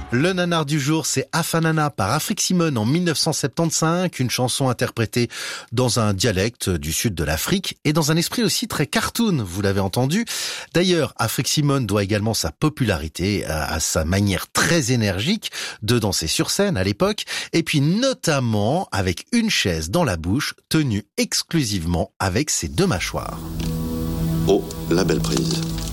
Le nanar du jour, c'est Afanana par Afrique Simone en 1975, une chanson interprétée dans un dialecte du sud de l'Afrique et dans un esprit aussi très cartoon, vous l'avez entendu. D'ailleurs, Afrique Simone doit également sa popularité à sa manière très énergique de danser sur scène à l'époque, et puis notamment avec une chaise dans la bouche tenue exclusivement avec ses deux mâchoires. Oh, la belle prise.